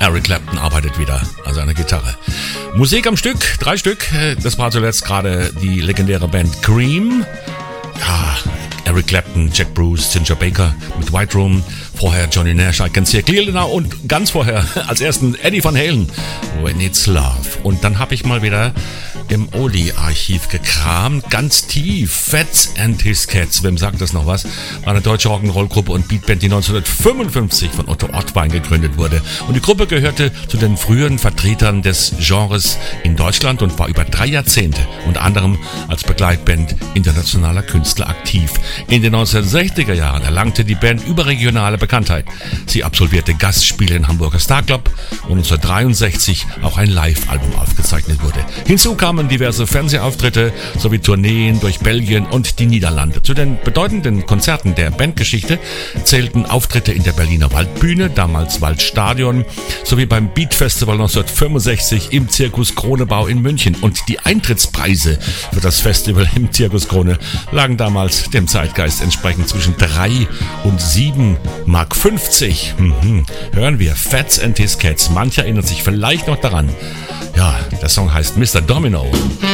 Eric Clapton arbeitet wieder an seiner Gitarre. Musik am Stück, 3 Stück. Das war zuletzt gerade die legendäre Band Cream. Ja, Eric Clapton, Jack Bruce, Ginger Baker mit White Room. Vorher Johnny Nash, I Can See a Clearly Now. Und ganz vorher als ersten Eddie Van Halen, When It's Love. Und dann habe ich mal wieder im Oldie-Archiv gekramt, ganz tief. Fats and His Cats, wem sagt das noch was? War eine deutsche Rock'n'Roll-Gruppe und Beatband, die 1955 von Otto Ottwein gegründet wurde. Und die Gruppe gehörte zu den früheren Vertretern des Genres in Deutschland und war über 3 Jahrzehnte unter anderem als Begleitband internationaler Künstler aktiv. In den 1960er Jahren erlangte die Band überregionale Bekanntheit. Sie absolvierte Gastspiele im Hamburger Star Club und 1963 auch ein Live-Album aufgezeichnet wurde. Hinzu kamen diverse Fernsehauftritte sowie Tourneen durch Belgien und die Niederlande. Zu den bedeutenden Konzerten der Bandgeschichte zählten Auftritte in der Berliner Waldbühne, damals Waldstadion, sowie beim Beat Festival 1965 im Zirkus Kronebau in München. Und die Eintrittspreise für das Festival im Zirkus Krone lagen damals dem Zeitgeist entsprechend zwischen 3 und 7,50 Mark. Hören wir Fats and His Cats. Mancher erinnert sich vielleicht noch daran. Ja, der Song heißt Mr. Domino.